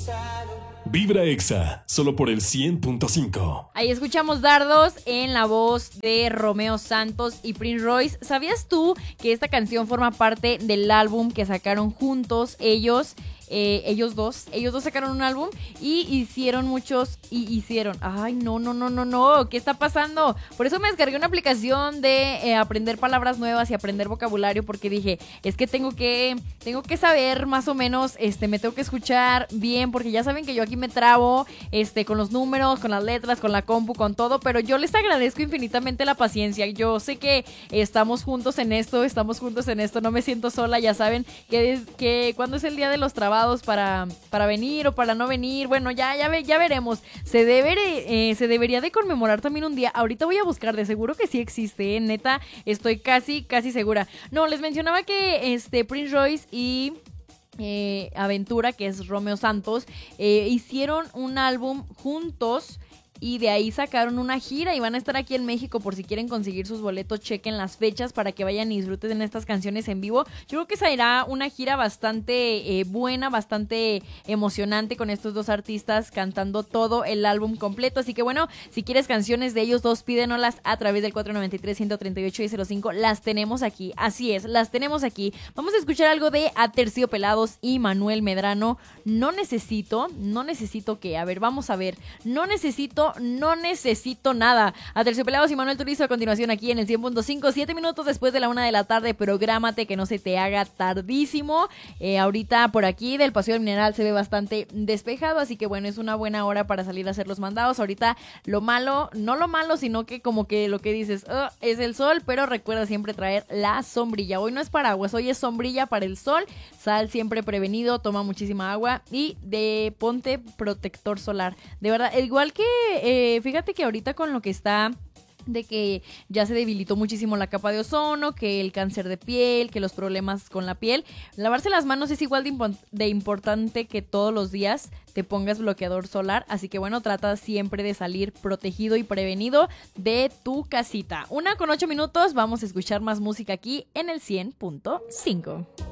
Vibra Exa, solo por el 100.5. Ahí escuchamos Dardos en la voz de Romeo Santos y Prince Royce. ¿Sabías tú que esta canción forma parte del álbum que sacaron juntos ellos? Ellos dos sacaron un álbum y hicieron, ay, no, ¿qué está pasando? Por eso me descargué una aplicación de aprender palabras nuevas y aprender vocabulario, porque dije, es que tengo que saber más o menos, me tengo que escuchar bien, porque ya saben que yo aquí me trabo, con los números, con las letras, con la compu, con todo, pero yo les agradezco infinitamente la paciencia. Yo sé que estamos juntos en esto, no me siento sola, ya saben que cuando es el día de los trabados para venir o para no venir, bueno, ya veremos. Se debería de conmemorar también un día. Ahorita voy a buscar, de seguro que sí existe, neta, estoy casi segura. No, les mencionaba que Prince Royce y Aventura, que es Romeo Santos, hicieron un álbum juntos. Y de ahí sacaron una gira y van a estar aquí en México. Por si quieren conseguir sus boletos, chequen las fechas para que vayan y disfruten estas canciones en vivo. Yo creo que será una gira bastante buena, bastante emocionante, con estos dos artistas cantando todo el álbum completo. Así que bueno, si quieres canciones de ellos dos, pídenolas a través del 493-138-1005. Las tenemos aquí, así es, las tenemos aquí. Vamos a escuchar algo de Aterciopelados y Manuel Medrano. No necesito que, a ver, vamos a ver. No necesito nada. Aterciopelados y Manuel Turizo a continuación aquí en el 100.5, 7 minutos después de la 1 de la tarde. Prográmate que no se te haga tardísimo. Ahorita por aquí del Paseo del Mineral se ve bastante despejado, así que bueno, es una buena hora para salir a hacer los mandados. Ahorita lo malo, no lo malo, sino que como que lo que dices, es el sol, pero recuerda siempre traer la sombrilla. Hoy no es paraguas, hoy es sombrilla para el sol. Sal siempre prevenido, toma muchísima agua y ponte protector solar. De verdad, igual que fíjate que ahorita con lo que está de que ya se debilitó muchísimo la capa de ozono, que el cáncer de piel, que los problemas con la piel, lavarse las manos es igual de importante que todos los días te pongas bloqueador solar. Así que bueno, trata siempre de salir protegido y prevenido de tu casita. 1:08, vamos a escuchar más música aquí en el 100.5.